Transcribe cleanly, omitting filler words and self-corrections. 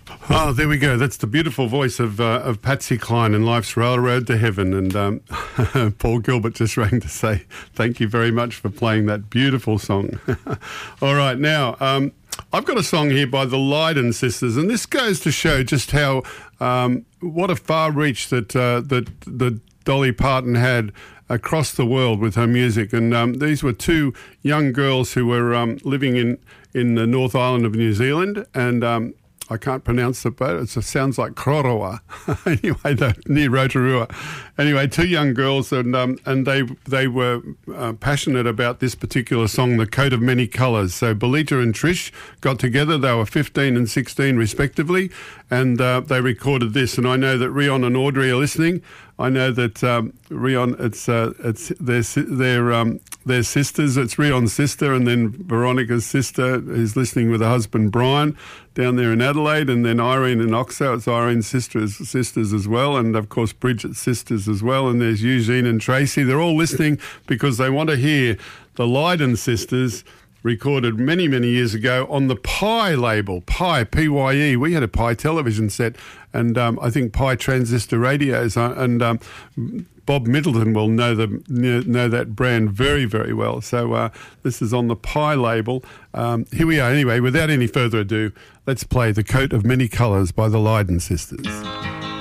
Oh, there we go. That's the beautiful voice of Patsy Cline in Life's Railroad to Heaven. And Paul Gilbert just rang to say thank you very much for playing that beautiful song. All right, now I've got a song here by the Lydon Sisters, and this goes to show just how what a far reach that Dolly Parton had across the world with her music. And these were two young girls who were living in the North Island of New Zealand, and I can't pronounce it, but it sounds like Kroroa. Anyway, near Rotorua. Anyway, two young girls, and they were passionate about this particular song, The Coat of Many Colours. So Belita and Trish got together. They were 15 and 16 respectively, and they recorded this. And I know that Rion and Audrey are listening. I know that Rion, it's their sisters. It's Rion's sister, and then Veronica's sister is listening with her husband Brian down there in Adelaide, and then Irene and Oxo. It's Irene's sisters as well, and of course Bridget's sisters as well. And there's Eugene and Tracy. They're all listening because they want to hear the Lydon Sisters, recorded many, many years ago on the Pi label, Pi, P-Y-E. We had a Pi television set, and I think Pi transistor radios, and Bob Middleton will know that brand very, very well. So this is on the Pi label. Here we are. Anyway, without any further ado, let's play The Coat of Many Colours by the Lydon Sisters.